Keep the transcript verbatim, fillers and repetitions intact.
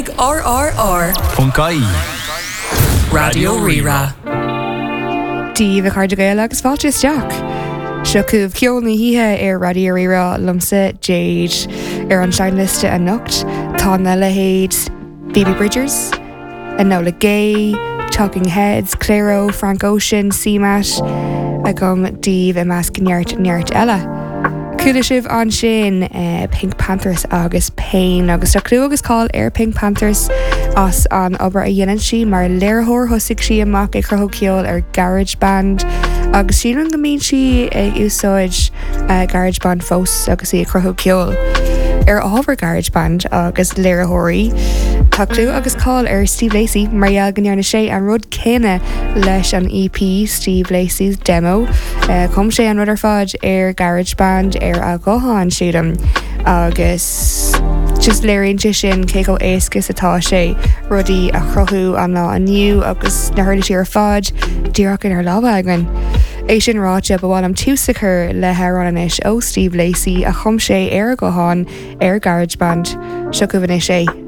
ag R R R. Punkai. Radio Rira. Díomh Cardi Gael agus fáilte isteach. Seo cúbh ceolnaí hithe ar Radio Rira lumsa Jade ar an sein liste a nocht. Tá na le héad Phoebe Bridgers, Enola Gay, Talking Heads, Clairo, Frank Ocean, C-Mat, a gom díomh i measc neart neart eile. Cúla sibh an sin uh, Pink Panthers agus Pain agus tá clú agus cáil ar Pink Panthers as an obair a dhéanaan si mar léirthóir thosaigh si amach ag cruthó ceol ar Garage Band agus sílan go mín si ag úsáid uh, Garage Band fós agus í cruthó ceol ar ábhar Garage Band agus léirthóirí. Tá clú agus cáil ar Steve Lacey margheall gnearna sé an rud céine leis an E P Steve Lacey's demo. Uh, com sé an rud ar fád ar Garage Band ar a goháin siadam agus just léironn sin cé go éascas atá sé rudaí a chrothú an lá aniu agus na thuirla sí ar fád díreachn ar lábha agan. É sin ráte bhil am túsachar le heránis ó Steve Lacey a chum sé ar a goháin ar Garage Band seo go bhané sé